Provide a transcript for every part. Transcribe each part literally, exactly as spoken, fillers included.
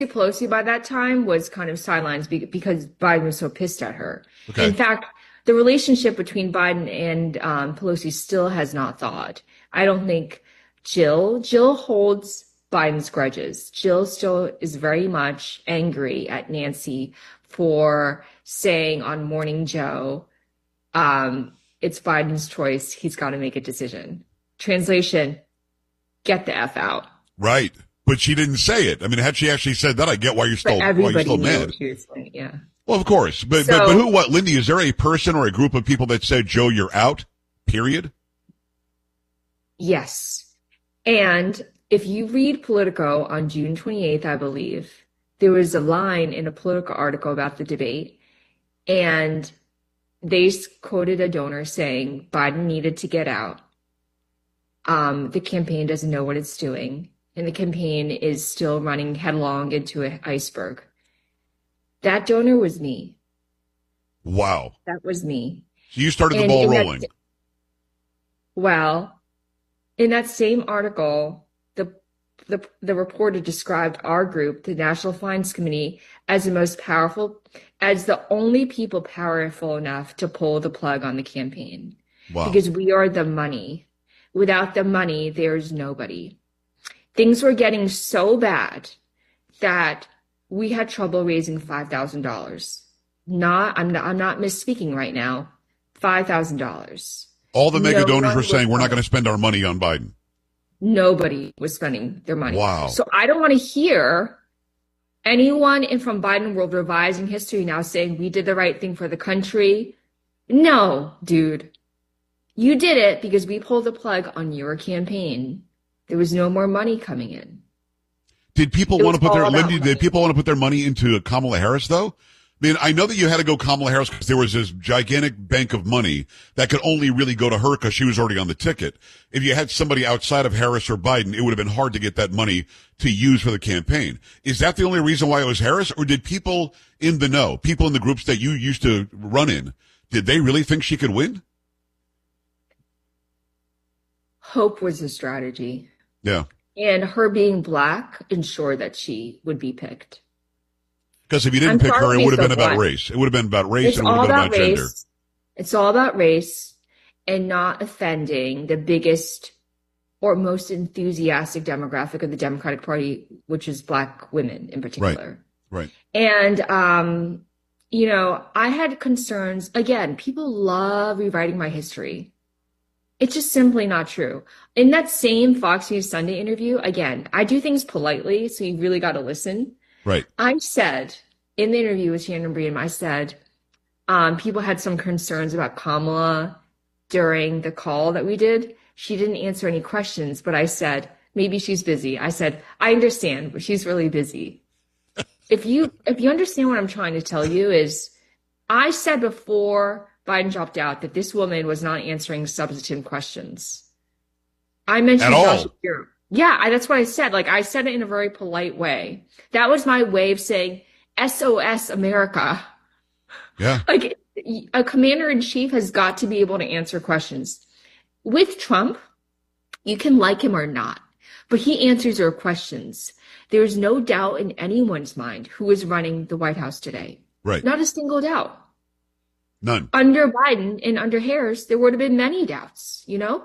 Pelosi by that time was kind of sidelines be- because Biden was so pissed at her. In Okay. fact, the relationship between Biden and um, Pelosi still has not thawed. I don't think Jill, Jill holds Biden's grudges. Jill still is very much angry at Nancy for saying on Morning Joe, um, it's Biden's choice. He's got to make a decision. Translation, get the F out. Right. But she didn't say it. I mean, had she actually said that, I get why you're But still, why you're everybody still knew mad. what she was saying, yeah. Well, of course. But, So, but, but who, what, Lindy, is there a person or a group of people that said, Joe, you're out? Period? yes. And if you read Politico on June twenty-eighth, I believe, there was a line in a Politico article about the debate, and they s- quoted a donor saying Biden needed to get out. Um, the campaign doesn't know what it's doing, and the campaign is still running headlong into an iceberg. That donor was me. Wow. That was me. So you started the And ball in that, rolling. well, in that same article, the, the the reporter described our group, the National Finance Committee, as the most powerful, as the only people powerful enough to pull the plug on the campaign, Wow. because we are the money. Without the money, there's nobody. Things were getting so bad that we had trouble raising five thousand dollars. Not, I'm not, I'm not misspeaking right now. five thousand dollars. All the mega No donors one were was saying, we're not coming. going to spend our money on Biden. Nobody was spending their money. Wow. So I don't want to hear anyone in from Biden world revising history now saying we did the right thing for the country. No, dude. You did it because we pulled the plug on your campaign. There was no more money coming in. Did people It want was to put their, all about Lindy, money. did people want to put their money into Kamala Harris, though? I mean, I know that you had to go Kamala Harris because there was this gigantic bank of money that could only really go to her because she was already on the ticket. If you had somebody outside of Harris or Biden, it would have been hard to get that money to use for the campaign. Is that the only reason why it was Harris, or did people in the know, people in the groups that you used to run in, did they really think she could win? Hope was a strategy. Yeah. And her being black ensured that she would be picked. Because if you I'm didn't pick sorry her, to it be would have so been about blunt. race. It would have been about race It's and it would all have been about about gender. race. It's all about race and not offending the biggest or most enthusiastic demographic of the Democratic Party, which is black women in particular. Right. And, um, you know, I had concerns. Again, people love rewriting my history. It's just simply not true. In that same Fox News Sunday interview, again, I do things politely, so you really got to listen. Right. I said in the interview with Shannon Bream, I said um, people had some concerns about Kamala during the call that we did. She didn't answer any questions, but I said, maybe she's busy. I said, I understand, but she's really busy. If you if you understand what I'm trying to tell you is, I said before Biden dropped out that this woman was not answering substantive questions. I mentioned At Josh all. Shapiro. Yeah, I, that's what I said. Like, I said it in a very polite way. That was my way of saying S O S America. Yeah. Like, a commander in chief has got to be able to answer questions. With Trump, you can like him or not, but he answers your questions. There's no doubt in anyone's mind who is running the White House today. Right. Not a single doubt. None. Under Biden and under Harris, there would have been many doubts, you know?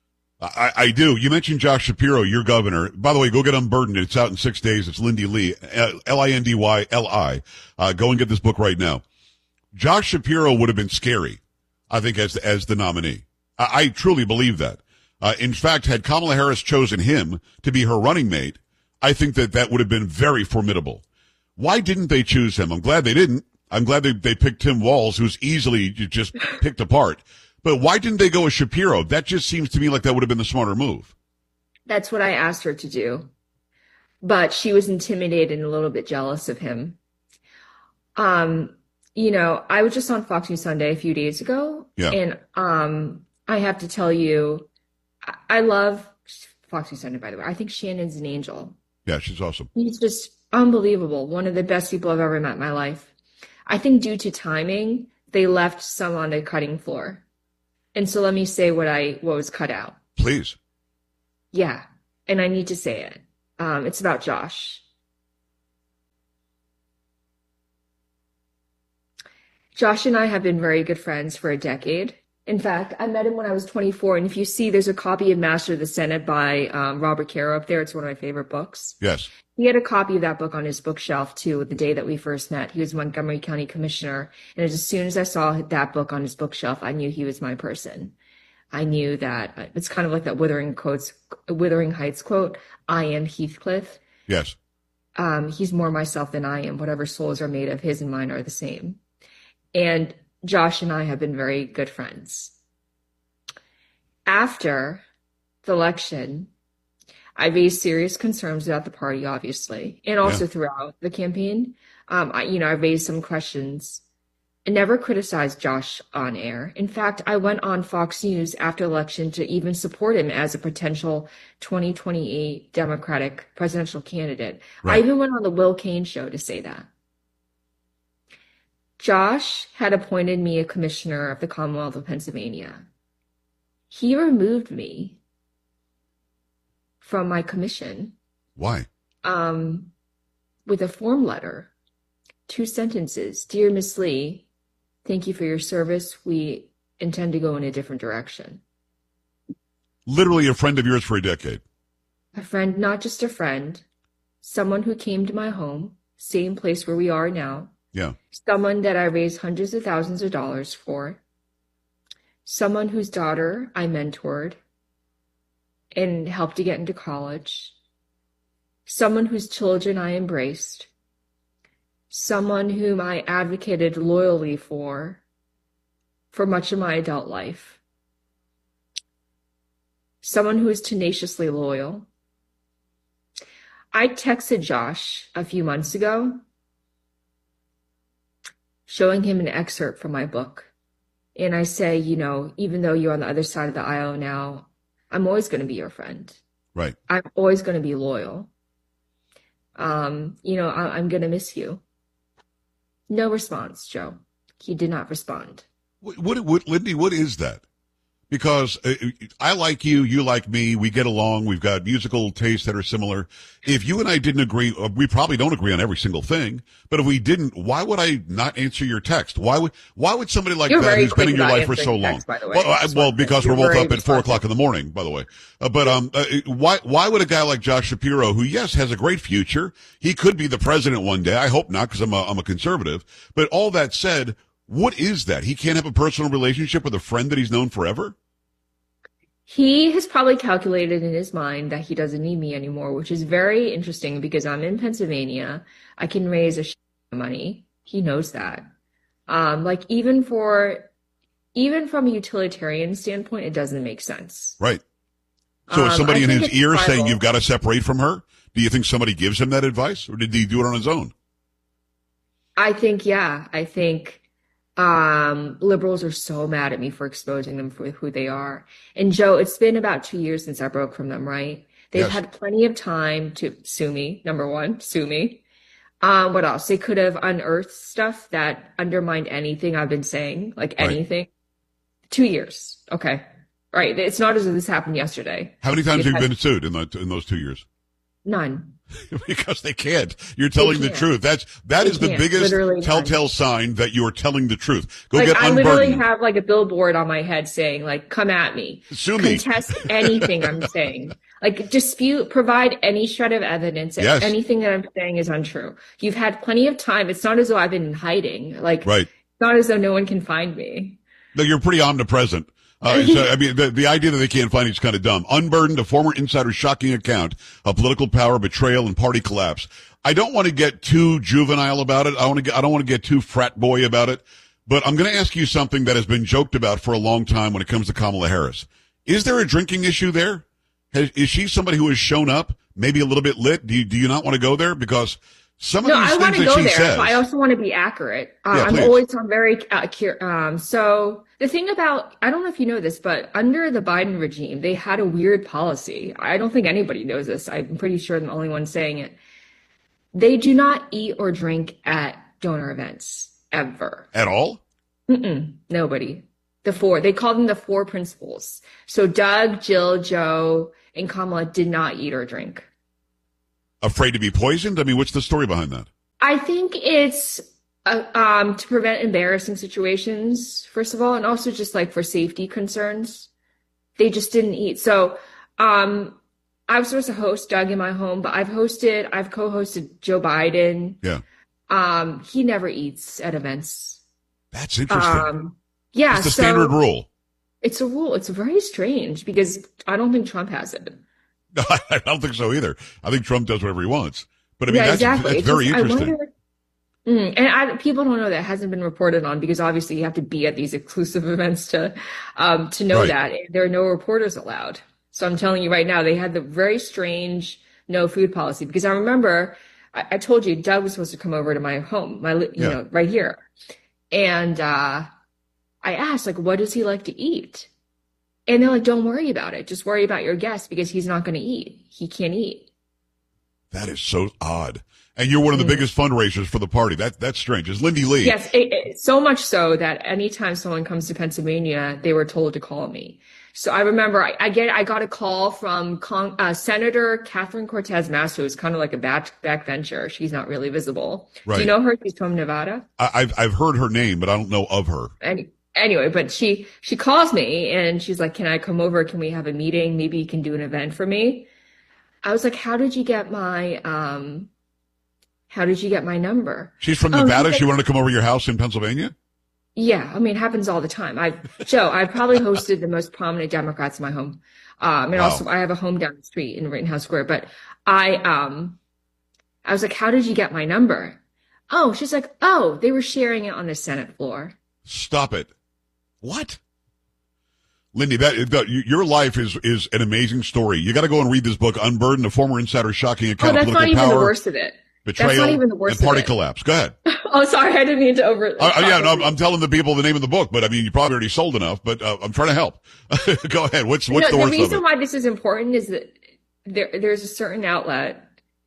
I, I do. You mentioned Josh Shapiro, your governor. By the way, go get Unburdened. It's out in six days. It's Lindy Lee, L I N D Y L I. Uh, go and get this book right now. Josh Shapiro would have been scary, I think, as, as the nominee. I, I truly believe that. Uh, in fact, had Kamala Harris chosen him to be her running mate, I think that that would have been very formidable. Why didn't they choose him? I'm glad they didn't. I'm glad they, they picked Tim Walz, who's easily just picked apart. But why didn't they go with Shapiro? That just seems to me like that would have been the smarter move. That's what I asked her to do. But she was intimidated and a little bit jealous of him. Um, you know, I was just on Fox News Sunday a few days ago. Yeah. And um, I have to tell you, I, I love Fox News Sunday, by the way. I think Shannon's an angel. Yeah, she's awesome. He's just unbelievable. One of the best people I've ever met in my life. I think due to timing, they left some on the cutting floor. And so let me say what I what was cut out. Please. Yeah, and I need to say it. Um, it's about Josh. Josh and I have been very good friends for a decade. In fact, I met him when I was twenty-four. And if you see, there's a copy of Master of the Senate by um, Robert Caro up there. It's one of my favorite books. Yes. He had a copy of that book on his bookshelf, too, the day that we first met. He was Montgomery County Commissioner. And as soon as I saw that book on his bookshelf, I knew he was my person. I knew that it's kind of like that Wuthering quotes, Wuthering Heights quote, I am Heathcliff. Yes. Um, he's more myself than I am. Whatever souls are made of, his and mine are the same. And Josh and I have been very good friends. After the election, I raised serious concerns about the party, obviously, and also yeah. throughout the campaign. Um, I, you know, I raised some questions. I never criticized Josh on air. In fact, I went on Fox News after election to even support him as a potential twenty twenty-eight Democratic presidential candidate. Right. I even went on the Will Cain show to say that. Josh had appointed me a commissioner of the Commonwealth of Pennsylvania. He removed me from my commission. Why? Um, with a form letter. Two sentences. Dear Miss Lee, thank you for your service. We intend to go in a different direction. Literally a friend of yours for a decade. A friend, not just a friend. Someone who came to my home, same place where we are now. Yeah. Someone that I raised hundreds of thousands of dollars for. Someone whose daughter I mentored and helped to get into college. Someone whose children I embraced. Someone whom I advocated loyally for, for much of my adult life. Someone who is tenaciously loyal. I texted Josh a few months ago, showing him an excerpt from my book. And I say, you know, even though you're on the other side of the aisle now, I'm always going to be your friend. Right. I'm always going to be loyal. Um, you know, I- I'm going to miss you. No response, Joe. He did not respond. What, what, what, Lindy, what is that? Because uh, I like you, you like me, we get along, we've got musical tastes that are similar. If you and I didn't agree, we probably don't agree on every single thing, but if we didn't, why would I not answer your text? Why would why would somebody like You're that who's been in your life for so long? Text, by the way. Well, I, well because You're we're both up at four responsive. o'clock in the morning, by the way. Uh, but um, uh, why why would a guy like Josh Shapiro, who yes has a great future, he could be the president one day. I hope not, because I'm a I'm a conservative. But all that said, what is that? He can't have a personal relationship with a friend that he's known forever? He has probably calculated in his mind that he doesn't need me anymore, which is very interesting because I'm in Pennsylvania. I can raise a shit ton of money. He knows that. Um, like even for, even from a utilitarian standpoint, it doesn't make sense. Right. So is Um, somebody I in think his it's ear saying tribal. you've got to separate from her? Do you think somebody gives him that advice, or did he do it on his own? I think, yeah, I think um, liberals are so mad at me for exposing them for who they are. And Joe, it's been about two years since I broke from them, right? They've Yes. had plenty of time to sue me. Number one, sue me. Um, what else? They could have unearthed stuff that undermined anything I've been saying, like Right. anything. Two years. Okay. Right. It's not as if this happened yesterday. How many times They've have you had been sued in that in those two years? none. Because they can't. You're telling the can't. truth. That's that They is the can't. biggest Literally none. telltale sign that you're telling the truth. Go Like get I literally unburdened. have like a billboard on my head saying like, come at me. Sue me. Contest anything I'm saying. Like dispute, provide any shred of evidence. If Yes. anything that I'm saying is untrue. You've had plenty of time. It's not as though I've been in hiding. Like Right. it's not as though no one can find me. No, you're pretty omnipresent. Uh, so, I mean, the, the idea that they can't find you is kind of dumb. Unburdened, a former insider's shocking account of political power, betrayal, and party collapse. I don't want to get too juvenile about it. I want to get, I don't want to get too frat boy about it. But I'm going to ask you something that has been joked about for a long time when it comes to Kamala Harris. Is there a drinking issue there? Has, is she somebody who has shown up, maybe a little bit lit? Do you, do you not want to go there? Because some of No, these I want things to that go she there, says. but I also want to be accurate. Uh, Yeah, I'm please. always I'm very uh, cur- um. So the thing about I don't know if you know this, but under the Biden regime, they had a weird policy. I don't think anybody knows this. I'm pretty sure I'm the only one saying it. They do not eat or drink at donor events ever. At all? Mm-mm, nobody. The four. They call them the four principles. So Doug, Jill, Joe, and Kamala did not eat or drink. Afraid to be poisoned? I mean, what's the story behind that? I think it's Uh, um, to prevent embarrassing situations, first of all, and also just like for safety concerns. They just didn't eat. So, um, I was supposed to host Doug in my home, but I've hosted, I've co-hosted Joe Biden. Yeah. Um, he never eats at events. That's interesting. Um, yeah. It's the so standard rule. It's a rule. It's very strange because I don't think Trump has it. No, I don't think so either. I think Trump does whatever he wants. But I mean, Yeah, that's, exactly. that's very Just- I interesting. wonder- Mm, and I, people don't know that it hasn't been reported on because obviously you have to be at these exclusive events to um, to know Right. that there are no reporters allowed. So I'm telling you right now, they had the very strange no food policy because I remember I, I told you Doug was supposed to come over to my home, my li- you Yeah. know right here, and uh, I asked like, what does he like to eat? And they're like, don't worry about it. Just worry about your guest because he's not going to eat. He can't eat. That is so odd. And you're one of the Mm. biggest fundraisers for the party. That That's strange. Is Lindy Lee? Yes, it, it, so much so that anytime someone comes to Pennsylvania, they were told to call me. So I remember I, I get I got a call from Con, uh, Senator Catherine Cortez Masto, who's kind of like a back backbencher. She's not really visible. Right. Do you know her? She's from Nevada. I, I've, I've heard her name, but I don't know of her. And anyway, but she she calls me and she's like, "Can I come over? Can we have a meeting? Maybe you can do an event for me." I was like, "How did you get my um?" How did you get my number? She's from Oh, Nevada. you She wanted to come over to your house in Pennsylvania? Yeah, I mean, it happens all the time. I, Joe, I probably hosted the most prominent Democrats in my home. Um, and Wow. also I have a home down the street in Rittenhouse Square, but I, um, I was like, how did you get my number? Oh, she's like, oh, they were sharing it on the Senate floor. Stop it. What? Lindy, that, that your life is is an amazing story. You got to go and read this book, Unburdened, a former insider's shocking Oh, account that's of not political even the power, worst of it. betrayal, That's not even the worst and party of it. collapse. Go ahead. Oh, sorry, I didn't mean to over. Uh, yeah, no, I'm, I'm telling the people the name of the book, but I mean, you probably already sold enough, but uh, I'm trying to help. Go ahead. What's what's No, the the worst of reason it? why this is important is that there there's a certain outlet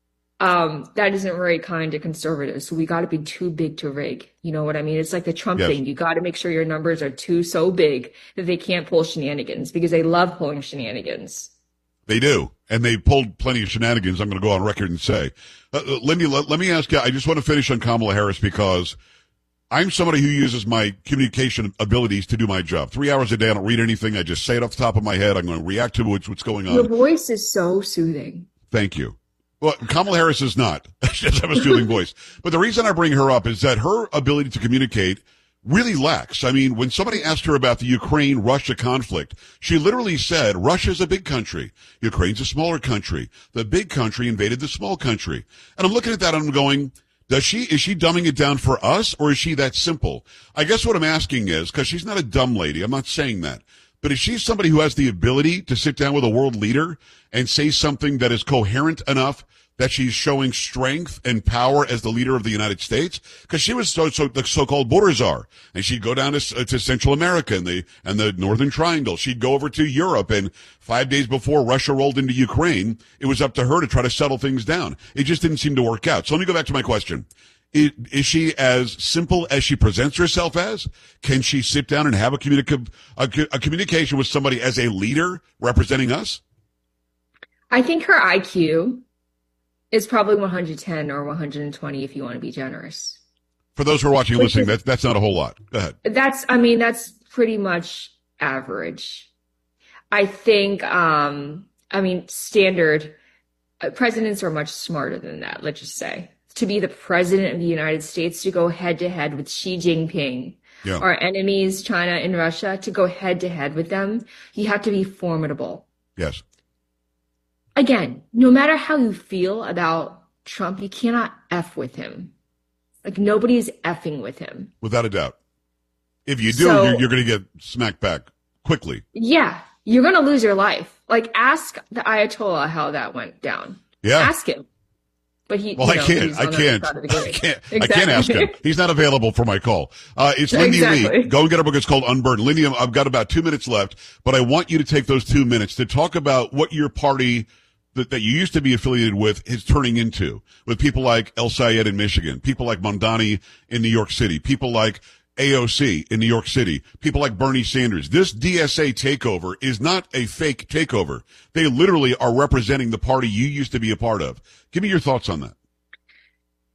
um that isn't very kind to conservatives. So we got to be too big to rig. You know what I mean? It's like the Trump Yes. thing. You got to make sure your numbers are too so big that they can't pull shenanigans because they love pulling shenanigans. They do. And they pulled plenty of shenanigans, I'm going to go on record and say. Uh, uh, Lindy, let, let me ask you, I just want to finish on Kamala Harris because I'm somebody who uses my communication abilities to do my job. Three hours a day, I don't read anything. I just say it off the top of my head. I'm going to react to what's, what's going Your on. voice is so soothing. Thank you. Well, Kamala Harris is not. She does have a soothing voice. But the reason I bring her up is that her ability to communicate really lacks. I mean, when somebody asked her about the Ukraine-Russia conflict, she literally said, Russia's a big country. Ukraine's a smaller country. The big country invaded the small country. And I'm looking at that and I'm going, does she, is she dumbing it down for us or is she that simple? I guess what I'm asking is, because she's not a dumb lady, I'm not saying that. But is she somebody who has the ability to sit down with a world leader and say something that is coherent enough that she's showing strength and power as the leader of the United States? Because she was so, so the so-called border czar, and she'd go down to, to Central America and the and the Northern Triangle. She'd go over to Europe, and five days before Russia rolled into Ukraine, it was up to her to try to settle things down. It just didn't seem to work out. So let me go back to my question. Is, is she as simple as she presents herself as? Can she sit down and have a, communica- a, a communication with somebody as a leader representing us? I think her I Q is probably one hundred ten or one hundred twenty if you want to be generous. For those who are watching and Which listening, is- that's, that's not a whole lot. Go ahead. That's, I mean, that's pretty much average. I think, um, I mean, standard uh, presidents are much smarter than that, let's just say. To be the president of the United States, to go head to head with Xi Jinping, Yeah. our enemies, China and Russia, to go head to head with them, you have to be formidable. Yes. Again, no matter how you feel about Trump, you cannot F with him. Like nobody's effing with him. Without a doubt. If you do, So- you're, you're going to get smacked back quickly. Yeah, you're going to lose your life. Like ask the Ayatollah how that went down. Yeah. Ask him. But he, Well, you I know, can't. he's I on the other can't. side of the I grave. can't. I can't ask him. Exactly. He's not available for my call. Uh, it's Lindy Exactly. Lee. Go and get our book. It's called Unburdened. Lindy, I've got about two minutes left, but I want you to take those two minutes to talk about what your party that, that you used to be affiliated with is turning into, with people like El Sayed in Michigan, people like Mondani in New York City, people like A O C in New York City, people like Bernie Sanders. This D S A takeover is not a fake takeover. They literally are representing the party you used to be a part of. Give me your thoughts on that.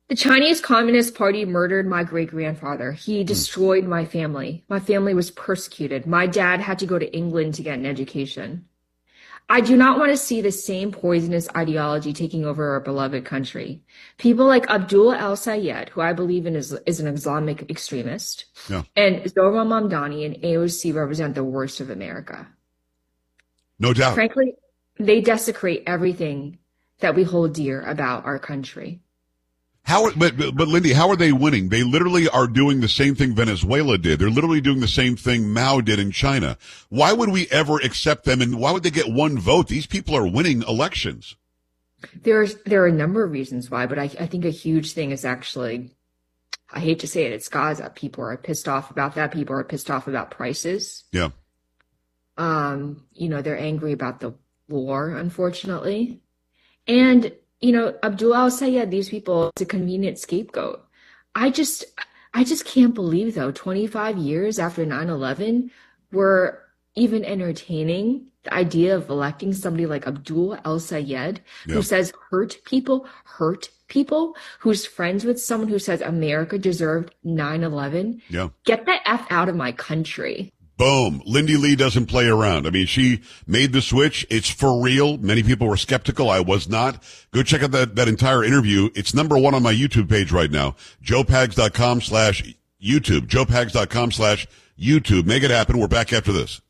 The Chinese Communist Party murdered my great-grandfather. He destroyed my family. My family was persecuted. My dad had to go to England to get an education. I do not want to see the same poisonous ideology taking over our beloved country. People like Abdullah al-Sayed, who I believe in is, is an Islamic extremist, Yeah. and Zohran Mamdani and A O C represent the worst of America. No doubt. Frankly, they desecrate everything that we hold dear about our country. How, but, but Lindy, how are they winning? They literally are doing the same thing Venezuela did. They're literally doing the same thing Mao did in China. Why would we ever accept them? And why would they get one vote? These people are winning elections. There's, there are a number of reasons why, but I, I think a huge thing is actually, I hate to say it, it's Gaza. People are pissed off about that. People are pissed off about prices. Yeah. Um, you know, they're angry about the war, unfortunately. And you know, Abdullah al-Sayed, these people, it's a convenient scapegoat. I just, I just can't believe, though, twenty-five years after nine eleven, we're even entertaining the idea of electing somebody like Abdullah al-Sayed, Yeah. who says hurt people, hurt people, who's friends with someone who says America deserved nine eleven. Yeah. Get the F out of my country. Boom. Lindy Lee doesn't play around. I mean, she made the switch. It's for real. Many people were skeptical. I was not. Go check out that, that entire interview. It's number one on my YouTube page right now. joepags.com slash YouTube. joepags.com slash YouTube. Make it happen. We're back after this.